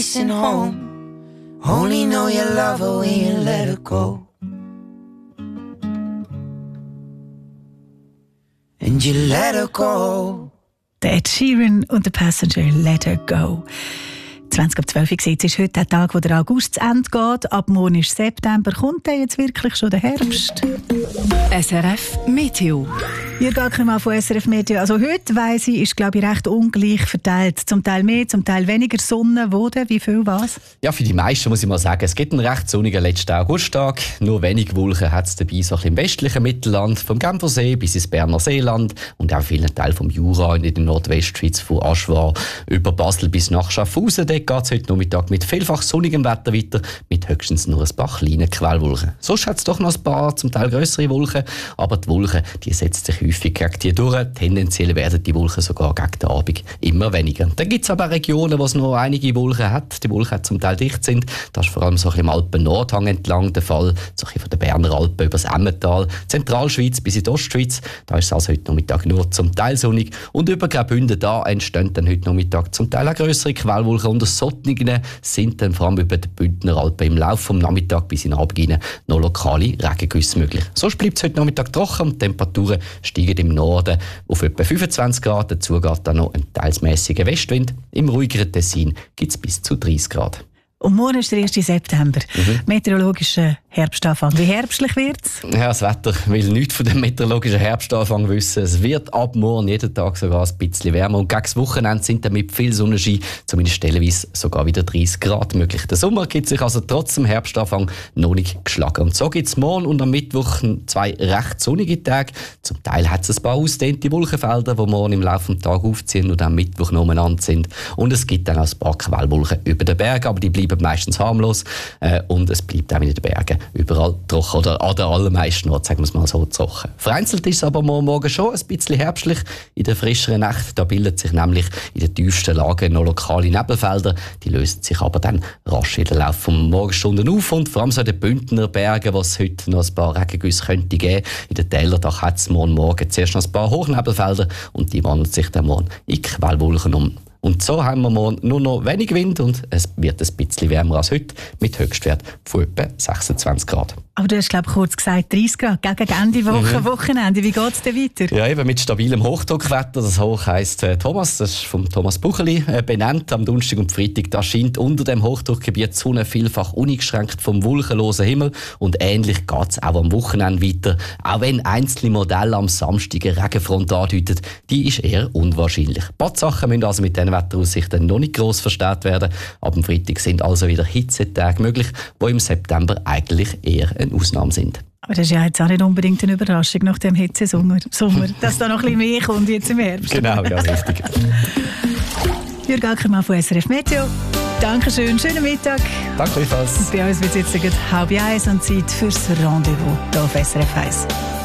missing home. Only know you love her when you let her go. And you let her go. Ed Sheeran und der Passenger Let Her Go. 20:12 Uhr ist heute der Tag, wo der August zu Ende geht. Ab morgen ist September. Kommt dann jetzt wirklich schon der Herbst? SRF Meteo. Jürg Ackermann von SRF Meteo. Also heute, weiss ich, ist glaube ich recht ungleich verteilt. Zum Teil mehr, zum Teil weniger Sonne. Wo denn? Wie viel was? Ja, für die meisten muss ich mal sagen, es gibt einen recht sonnigen letzten Augusttag. Nur wenig Wolken hat es dabei, so ein bisschen im westlichen Mittelland, vom Genfersee bis ins Berner Seeland und auch vielen Teilen vom Jura in der Nordwestschweiz, von Aschwar über Basel bis nach Schaffhausen. Dort geht es heute Nachmittag mit vielfach sonnigem Wetter weiter, mit höchstens nur ein paar kleinen Quellwolken. Sonst hat es doch noch ein paar, zum Teil grössere Wolken, aber die Wolken, die setzen sich häufig gegen die durch. Tendenziell werden die Wolken sogar gegen den Abend immer weniger. Dann gibt es aber Regionen, wo es noch einige Wolken hat. Die Wolken die zum Teil dicht sind. Das ist vor allem so ein bisschen im Alpen-Nordhang entlang der Fall, so ein bisschen von den Berner Alpen über das Emmental, Zentralschweiz bis in die Ostschweiz. Da ist es also heute Nachmittag nur zum Teil sonnig. Und über Graubünden da entstehen dann heute Nachmittag zum Teil auch grössere Quellwolken. Und solchen sind dann vor allem über die Bündner Alpen im Laufe vom Nachmittag bis in den Abend hinein noch lokale Regengüsse möglich. Sonst bleibt es heute Nachmittag trocken und die Temperaturen steigen im Norden auf etwa 25 Grad. Dazu geht dann noch ein teils mäßiger Westwind. Im ruhigeren Tessin gibt es bis zu 30 Grad. Und morgen ist der 1. September. Meteorologischer Herbstanfang. Wie herbstlich wird es? Ja, das Wetter will nichts von dem meteorologischen Herbstanfang wissen. Es wird ab morgen jeden Tag sogar ein bisschen wärmer. Und gegen das Wochenende sind dann mit viel Sonnenschein, zumindest stellenweise, sogar wieder 30 Grad möglich. Der Sommer gibt sich also trotz dem Herbstanfang noch nicht geschlagen. Und so gibt es morgen und am Mittwoch 2 recht sonnige Tage. Zum Teil hat es ein paar ausgedehnte Wolkenfelder, die morgen im Laufe des Tages aufziehen und am Mittwoch noch umeinander sind. Und es gibt dann auch ein paar Quellwolken über den Bergen, aber die bleiben meistens harmlos und es bleibt auch in den Bergen überall trocken oder an den allermeisten Orten, sagen wir es mal so, trocken. Vereinzelt ist es aber morgen schon ein bisschen herbstlich. In der frischeren Nacht da bilden sich nämlich in den tiefsten Lagen noch lokale Nebelfelder. Die lösen sich aber dann rasch in den Laufe der Morgenstunden auf und vor allem so in den Bündner Bergen, wo es heute noch ein paar Regengüsse könnte geben. In den Tälern da hat es morgen zuerst noch ein paar Hochnebelfelder und die wandeln sich dann morgen in Quellwolken um. Und so haben wir morgen nur noch wenig Wind und es wird ein bisschen wärmer als heute mit Höchstwert von etwa 26 Grad. Aber du hast, glaube ich, kurz gesagt, 30 Grad gegen Ende Woche, Wochenende. Wie geht es denn weiter? Ja, eben mit stabilem Hochdruckwetter. Das Hoch heisst Thomas, das ist vom Thomas Bucheli benannt. Am Donnerstag und Freitag da scheint unter dem Hochdruckgebiet die Sonne vielfach uneingeschränkt vom wolkenlosen Himmel. Und ähnlich geht es auch am Wochenende weiter. Auch wenn einzelne Modelle am Samstag eine Regenfront andeuten, die ist eher unwahrscheinlich. Ein paar Sachen müssen also mit diesen Wetteraussichten noch nicht gross verstärkt werden. Ab dem Freitag sind also wieder Hitzetage möglich, die im September eigentlich eher eine Ausnahme sind. Aber das ist ja jetzt auch nicht unbedingt eine Überraschung nach dem Hitzesommer, dass da noch ein bisschen mehr kommt jetzt im Herbst. Genau, ja, richtig. Jürg Ackermann von SRF Meteo. Dankeschön, schönen Mittag. Danke gleichfalls. Bei uns wird es jetzt 12:30 und Zeit fürs Rendezvous hier auf SRF 1.